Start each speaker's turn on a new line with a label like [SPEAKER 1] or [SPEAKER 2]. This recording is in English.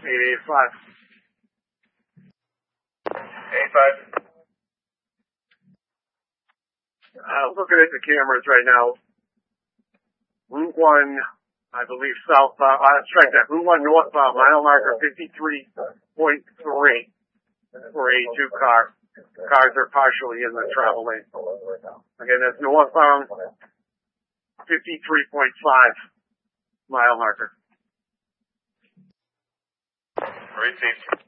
[SPEAKER 1] 885.
[SPEAKER 2] 85.
[SPEAKER 1] Looking at the cameras right now. Route 1, I believe southbound, strike that. Route 1 northbound, mile marker 53.3 for A2 car. Cars are partially in the travel lane. Again, that's northbound, 53.5 mile marker.
[SPEAKER 2] Received.